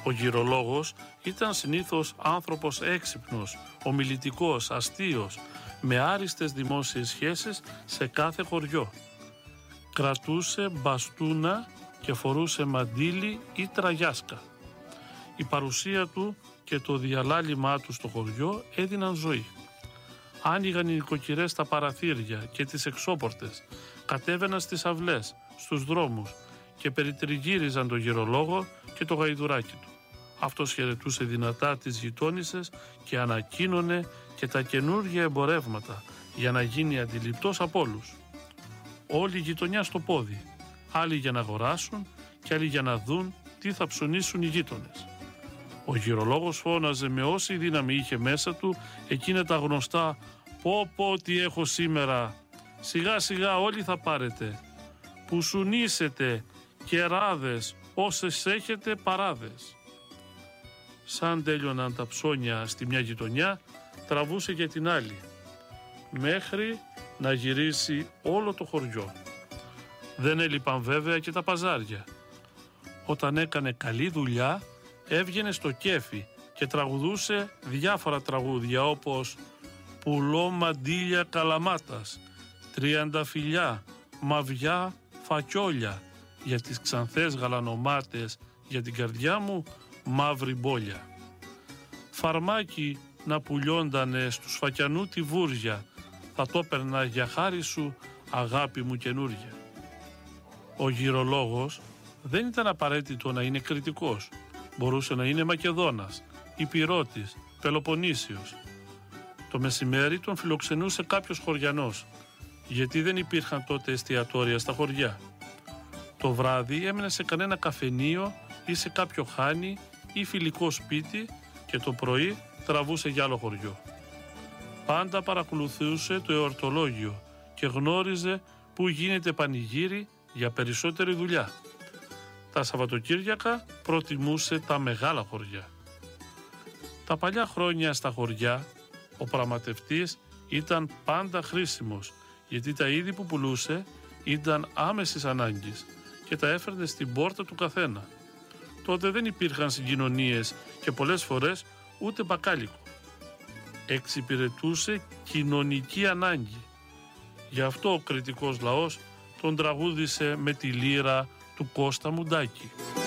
Ο γυρολόγος ήταν συνήθως άνθρωπος έξυπνος, ομιλητικός, αστείος, με άριστες δημόσιες σχέσεις σε κάθε χωριό. Κρατούσε μπαστούνα και φορούσε μαντίλι ή τραγιάσκα. Η παρουσία του και το διαλάλημά του στο χωριό έδιναν ζωή. Άνοιγαν οι νοικοκυρές στα παραθύρια και τις εξώπορτες, κατέβαιναν στις αυλές, στους δρόμους και περιτριγύριζαν τον γυρολόγο και το γαϊδουράκι του. Αυτός χαιρετούσε δυνατά τις γειτόνισσες και ανακοίνωνε και τα καινούργια εμπορεύματα για να γίνει αντιληπτός από όλους. Όλη η γειτονιά στο πόδι, άλλοι για να αγοράσουν και άλλοι για να δουν τι θα ψωνίσουν οι γείτονες. Ο γυρολόγος φώναζε με όση δύναμη είχε μέσα του εκείνα τα γνωστά «Πω τι έχω σήμερα, σιγά σιγά όλοι θα πάρετε, πουσουνίσετε, κεράδες, όσες έχετε παράδες». Σαν τέλειωναν τα ψώνια στη μια γειτονιά, τραβούσε για την άλλη, μέχρι να γυρίσει όλο το χωριό. Δεν έλειπαν βέβαια και τα παζάρια. Όταν έκανε καλή δουλειά, έβγαινε στο κέφι και τραγουδούσε διάφορα τραγούδια όπως «Πουλό μαντίλια καλαμάτας», «Τριανταφυλιά», «Μαβιά φακιόλια», «Για τις ξανθές γαλανομάτες, για την καρδιά μου μαύρη μπόλια». «Φαρμάκι να πουλιόντανε στους φακιανού τη βούρια, θα το έπαιρνα για χάρη σου αγάπη μου καινούρια». Ο γυρολόγος δεν ήταν απαραίτητο να είναι κριτικός. Μπορούσε να είναι Μακεδόνας, Υπηρώτης, Πελοποννήσιος. Το μεσημέρι τον φιλοξενούσε κάποιος χωριανός, γιατί δεν υπήρχαν τότε εστιατόρια στα χωριά. Το βράδυ έμενε σε κανένα καφενείο ή σε κάποιο χάνι ή φιλικό σπίτι και το πρωί τραβούσε για άλλο χωριό. Πάντα παρακολουθούσε το εορτολόγιο και γνώριζε που γίνεται πανηγύρι για περισσότερη δουλειά. Τα Σαββατοκύριακα προτιμούσε τα μεγάλα χωριά. Τα παλιά χρόνια στα χωριά ο πραγματευτής ήταν πάντα χρήσιμος, γιατί τα είδη που πουλούσε ήταν άμεσης ανάγκης και τα έφερνε στην πόρτα του καθένα. Τότε δεν υπήρχαν συγκοινωνίες και πολλές φορές ούτε μπακάλικο. Εξυπηρετούσε κοινωνική ανάγκη. Γι' αυτό ο κριτικός λαός τον τραγούδισε με τη λύρα του Κώστα Μουντάκη.